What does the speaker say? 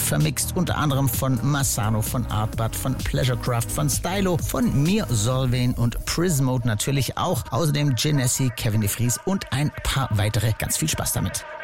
vermixt, unter anderem von Massano, von Artbud, von Pleasurecraft, von Stylo, von mir, Solveig und Prismode natürlich auch. Außerdem Genesi, Kevin de Vries und ein paar weitere. Ganz viel Spaß damit.